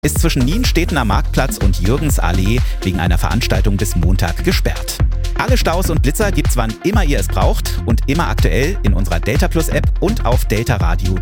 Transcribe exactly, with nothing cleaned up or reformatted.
ist zwischen Nienstedtener Marktplatz und Jürgensallee wegen einer Veranstaltung bis Montag gesperrt. Alle Staus und Blitzer gibt's wann immer ihr es braucht und immer aktuell in unserer Delta Plus App und auf delta radio